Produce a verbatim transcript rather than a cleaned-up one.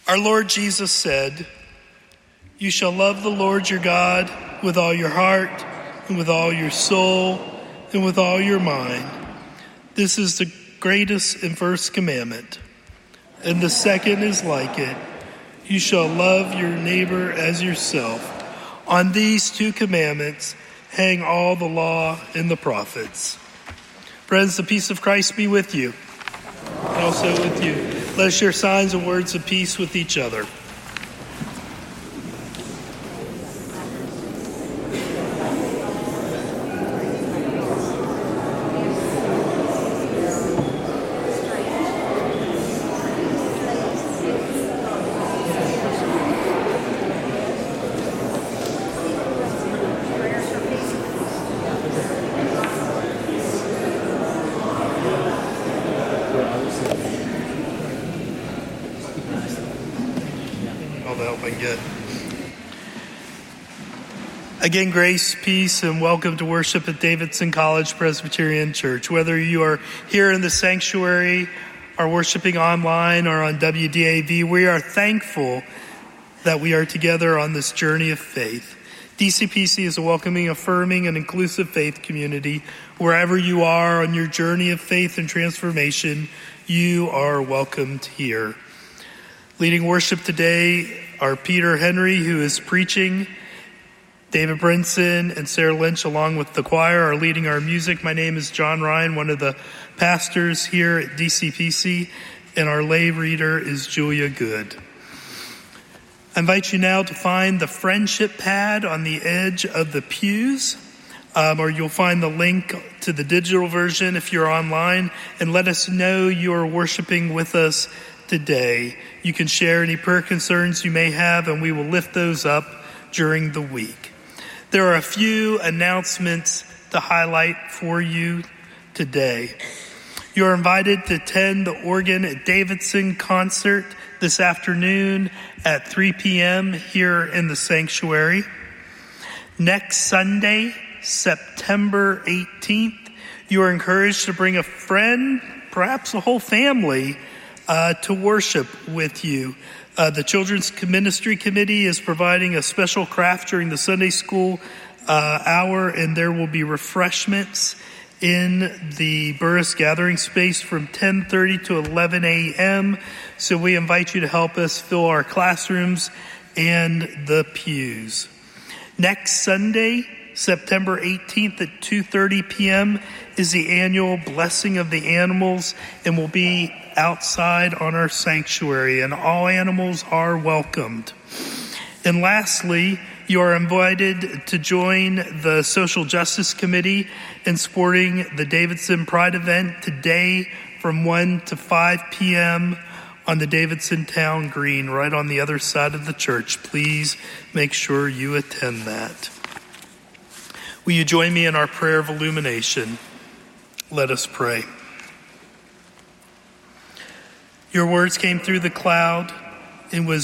Our Lord Jesus said, "You shall love the Lord your God with all your heart and with all your soul and with all your mind. This is the greatest and first commandment. And the second is like it. You shall love your neighbor as yourself. On these two commandments hang all the law and the prophets." Friends, the peace of Christ be with you, and also with you. Let us share signs and words of peace with each other. Again, grace, peace, and welcome to worship at Davidson College Presbyterian Church. Whether you are here in the sanctuary, or worshiping online, or on W D A V, we are thankful that we are together on this journey of faith. D C P C is a welcoming, affirming, and inclusive faith community. Wherever you are on your journey of faith and transformation, you are welcomed here. Leading worship today are Peter Henry, who is preaching. David Brinson and Sarah Lynch, along with the choir, are leading our music. My name is John Ryan, one of the pastors here at D C P C, and our lay reader is Julia Good. I invite you now to find the friendship pad on the edge of the pews, um, or you'll find the link to the digital version if you're online, and let us know you are worshiping with us today. You can share any prayer concerns you may have, and we will lift those up during the week. There are a few announcements to highlight for you today. You are invited to attend the Organ at Davidson concert this afternoon at three p.m. here in the sanctuary. Next Sunday, September eighteenth, you are encouraged to bring a friend, perhaps a whole family, uh, to worship with you. Uh, the Children's Ministry Committee is providing a special craft during the Sunday school uh, hour, and there will be refreshments in the Burris Gathering Space from ten thirty to eleven a.m. So we invite you to help us fill our classrooms and the pews. Next Sunday, September eighteenth at two thirty p.m. is the annual Blessing of the Animals, and will be outside on our sanctuary, and all animals are welcomed. And lastly, you are invited to join the Social Justice Committee in supporting the Davidson Pride event today from one to five p.m. on the Davidson Town Green, right on the other side of the church. Please make sure you attend that. Will you join me in our prayer of illumination? Let us pray. Your words came through the cloud and was